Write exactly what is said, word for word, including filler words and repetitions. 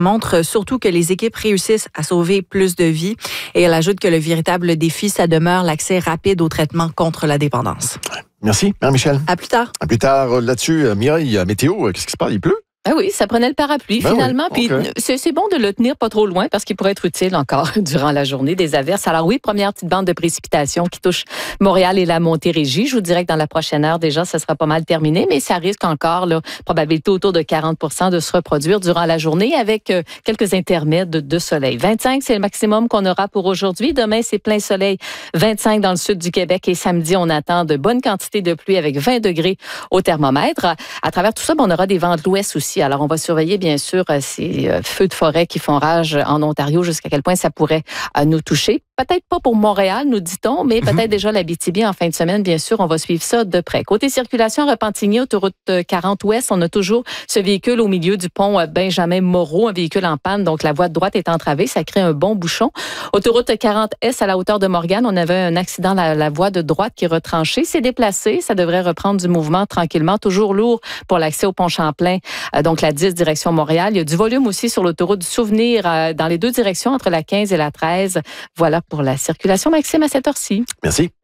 montre surtout que les équipes réussissent à sauver plus de vies. Et elle ajoute que le véritable défi, ça demeure l'accès rapide au traitement contre la dépendance. Merci, Marie-Michel. À plus tard. À plus tard là-dessus. Mireille, météo, qu'est-ce qui se passe? Il pleut? Ah oui, ça prenait le parapluie ben finalement. Oui, Puis okay. c'est, c'est bon de le tenir pas trop loin parce qu'il pourrait être utile encore durant la journée des averses. Alors oui, première petite bande de précipitations qui touche Montréal et la Montérégie. Je vous dirais que dans la prochaine heure déjà, ça sera pas mal terminé, mais ça risque encore, là, probabilité autour de quarante pour cent de se reproduire durant la journée avec euh, quelques intermèdes de, de soleil. vingt-cinq, c'est le maximum qu'on aura pour aujourd'hui. Demain, c'est plein soleil. vingt-cinq dans le sud du Québec et samedi, on attend de bonnes quantités de pluie avec vingt degrés au thermomètre. À travers tout ça, on aura des vents de l'ouest aussi. Alors, on va surveiller bien sûr ces feux de forêt qui font rage en Ontario, jusqu'à quel point ça pourrait nous toucher. Peut-être pas pour Montréal, nous dit-on, mais peut-être déjà l'Abitibi en fin de semaine. Bien sûr, on va suivre ça de près. Côté circulation, Repentigny, autoroute quarante ouest, on a toujours ce véhicule au milieu du pont Benjamin Moreau, un véhicule en panne, donc la voie de droite est entravée, ça crée un bon bouchon. Autoroute quarante est à la hauteur de Morgane, on avait un accident, la, la voie de droite qui est retranchée, c'est déplacé, ça devrait reprendre du mouvement tranquillement, toujours lourd pour l'accès au pont Champlain, donc la dix direction Montréal. Il y a du volume aussi sur l'autoroute du Souvenir dans les deux directions, entre la quinze et la treize. Voilà pour la circulation, Maxime, à cette heure-ci. Merci.